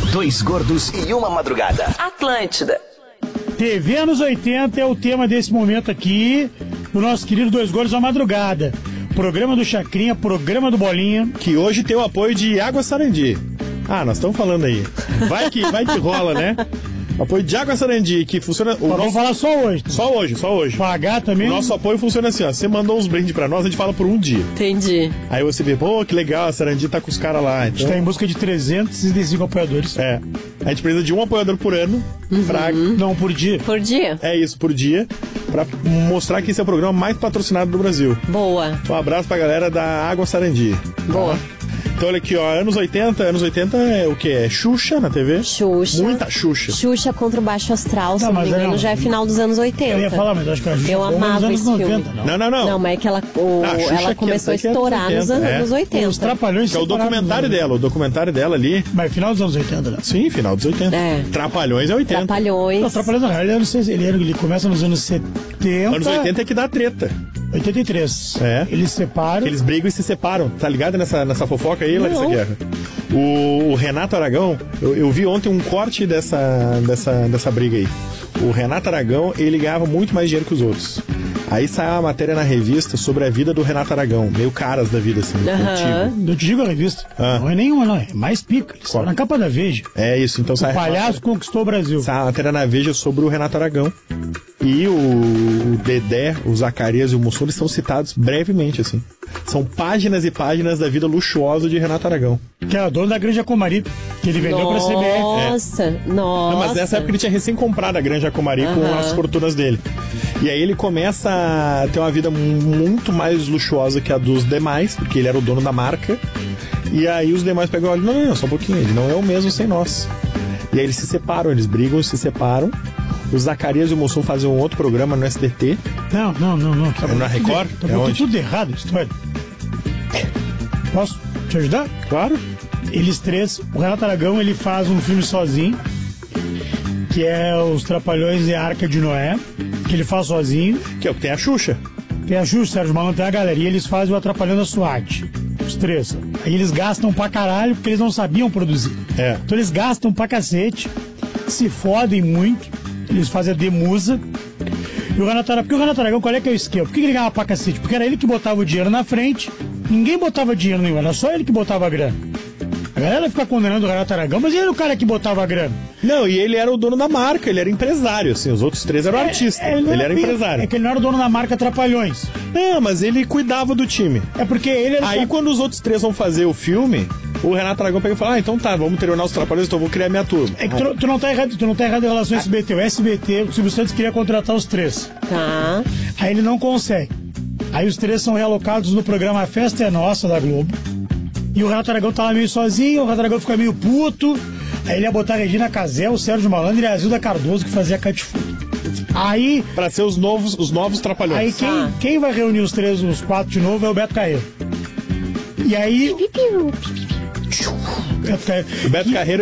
Dois gordos e uma madrugada. Atlântida. TV anos 80 é o tema desse momento aqui, do nosso querido Dois Gordos à Madrugada. Programa do Chacrinha, programa do Bolinha. Que hoje tem o apoio de Água Sarandi. Ah, nós estamos falando aí. Vai que rola, né? Apoio de Água Sarandi, que funciona... Vamos falar só hoje. Só hoje. Pagar também. O nosso apoio funciona assim, ó. Você mandou uns brindes pra nós, a gente fala por um dia. Entendi. Aí você vê, pô, que legal, a Sarandi tá com os caras lá. A gente Então... tá em busca de 365 apoiadores. É. A gente precisa de um apoiador por ano pra... Não, por dia. Por dia? É isso, por dia. Pra mostrar que esse é o programa mais patrocinado do Brasil. Boa. Um abraço pra galera da Água Sarandi. Boa. Tá? Então olha aqui, ó, anos 80 é o quê? É Xuxa na TV? Xuxa. Muita Xuxa. Xuxa contra o Baixo Astral, se não me engano, já é final dos anos 80. Eu ia falar, mas acho que a Xuxa Eu amava nos esse anos filme. 90, não. Não. Não, mas é que ela começou a estourar nos anos 80. Os Trapalhões Que é o documentário dela ali. Mas final dos anos 80, né? Sim, final dos 80. É. Trapalhões é 80. Trapalhões. Não, Trapalhões, na realidade, ele começa nos anos 70. Anos 80 é que dá treta. 83. É. Eles separam. Que eles brigam e se separam. Tá ligado nessa fofoca aí, Larissa Não. Guerra? O Renato Aragão, eu vi ontem um corte dessa briga aí. O Renato Aragão, ele ganhava muito mais dinheiro que os outros. Aí saiu uma matéria na revista sobre a vida do Renato Aragão. Meio caras da vida, assim, contigo. Eu te digo a revista. Ah. Não é nenhuma, não. É mais pica. Eles estão na capa da Veja. É isso, então sai O palhaço conquistou o Brasil. a matéria na Veja sobre o Renato Aragão. E o Dedé, o Zacarias e o Mussum, eles são citados brevemente, assim. São páginas e páginas da vida luxuosa de Renato Aragão. Que era dono da Granja Comari, que ele vendeu pra CBF. Nossa. Não, mas nessa época ele tinha recém comprado a Granja Comari com as fortunas dele. E aí ele começa a ter uma vida muito mais luxuosa que a dos demais, porque ele era o dono da marca. E aí os demais pegam e olham, não, só um pouquinho, ele não é o mesmo sem nós. E aí eles se separam, eles brigam, se separam. O Zacarias e o Mussum fazem um outro programa no SBT. Não. É na Record? Tá É onde? tudo errado a história. Posso te ajudar? Claro. Eles três, o Renato Aragão, ele faz um filme sozinho, que é Os Trapalhões e a Arca de Noé, que ele faz sozinho. Que é o que tem a Xuxa. Tem a Xuxa, Sérgio Malandro, tem a galera, e eles fazem o Atrapalhando a SWAT. Os três. Aí eles gastam pra caralho, porque eles não sabiam produzir. É. Então eles gastam pra cacete, se fodem muito, eles fazem a demusa. E o Renato Aragão, porque o Renato Aragão, qual é que é o esquema? Por que ele ganhava pra cacete? Porque era ele que botava o dinheiro na frente, ninguém botava dinheiro nenhum, era só ele que botava a grana. A galera fica condenando o Renato Aragão, mas ele era o cara que botava a grana. Não, e ele era o dono da marca, ele era empresário, assim, os outros três eram artistas, ele era empresário. É que ele não era o dono da marca Trapalhões. Não, mas ele cuidava do time. É porque ele era... Aí quando os outros três vão fazer o filme, o Renato Aragão pega e fala, então tá, vamos terminar os Trapalhões, então eu vou criar minha turma. É que tu não tá errado em relação ao SBT. O SBT, o Silvio Santos queria contratar os três. Tá. Aí ele não consegue. Aí os três são realocados no programa A Festa é Nossa, da Globo. E o Renato Aragão tá lá meio sozinho, o Renato Aragão fica meio puto. Aí ele ia botar a Regina Casé, o Sérgio Malandro e a Zilda Cardoso, que fazia Catifu. Aí... Pra ser os novos Trapalhões. Aí quem vai reunir os quatro de novo é o Beto Carreiro. E aí... O Beto Carreiro